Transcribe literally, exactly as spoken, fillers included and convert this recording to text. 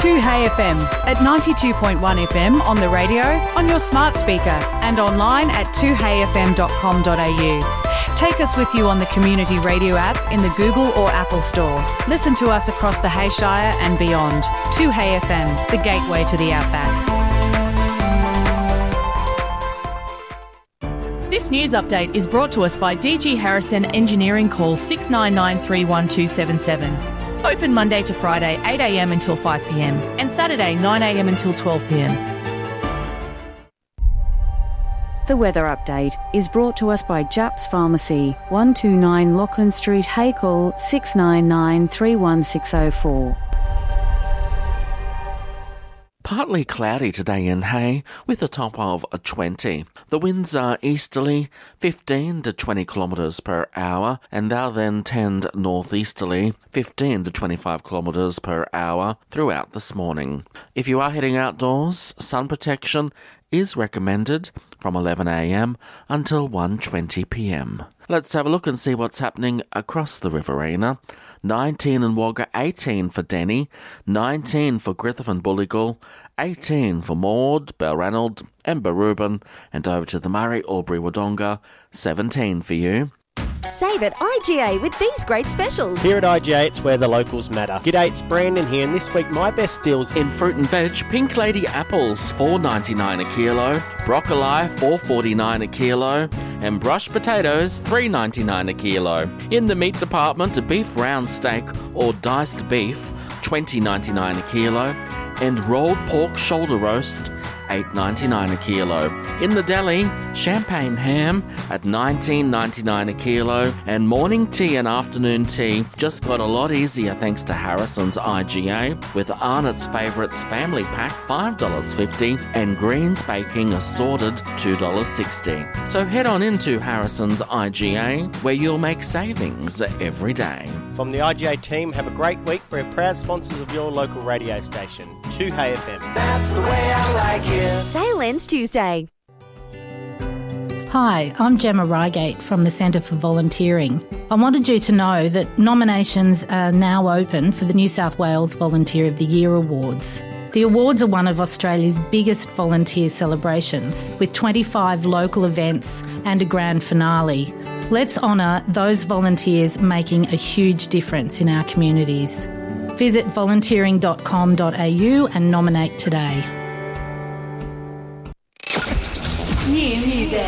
two Hey F M at ninety-two point one F M on the radio, on your smart speaker and online at two hey f m dot com dot a u. Take us with you on the Community Radio app in the Google or Apple Store. Listen to us across the Hayshire and beyond. two Hey F M, the gateway to the outback. This news update is brought to us by D G Harrison Engineering. Call six nine nine, three one two seven seven. Open Monday to Friday eight a m until five p m and Saturday nine a m until twelve p m. The weather update is brought to us by Japs Pharmacy, one two nine Lachlan Street, Haycall, six nine nine, three one six oh four. Partly cloudy today in Hay, with a top of twenty. The winds are easterly, fifteen to twenty kilometres per hour, and they'll then tend northeasterly, fifteen to twenty-five kilometres per hour throughout this morning. If you are heading outdoors, sun protection is recommended from eleven a m until one twenty p m. Let's have a look and see what's happening across the Riverina. nineteen in Wagga, eighteen for Denny, nineteen for Griffith and Bulligal, eighteen for Maud, Balranald and Barubin, and over to the Murray, Albury, Wodonga, seventeen for you. Save at I G A with these great specials. Here at I G A, it's where the locals matter. G'day, it's Brandon here, and this week my best deals in fruit and veg: Pink Lady apples, four ninety-nine a kilo, broccoli, four forty-nine a kilo, and brushed potatoes, three ninety-nine a kilo. In the meat department, a beef round steak or diced beef, twenty ninety-nine a kilo, and rolled pork shoulder roast, eight ninety-nine a kilo. In the deli, champagne ham at nineteen ninety-nine a kilo, and morning tea and afternoon tea just got a lot easier thanks to Harrison's I G A, with Arnott's Favourites Family Pack five dollars fifty and Greens Baking Assorted two dollars sixty. So head on into Harrison's I G A, where you'll make savings every day. From the I G A team, have a great week. We're proud sponsors of your local radio station, two Hey F M. That's the way I like it. Sale ends Tuesday. Hi, I'm Gemma Reigate from the Centre for Volunteering. I wanted you to know that nominations are now open for the New South Wales Volunteer of the Year Awards. The awards are one of Australia's biggest volunteer celebrations, with twenty-five local events and a grand finale. Let's honour those volunteers making a huge difference in our communities. Visit volunteering dot com dot a u and nominate today. New music.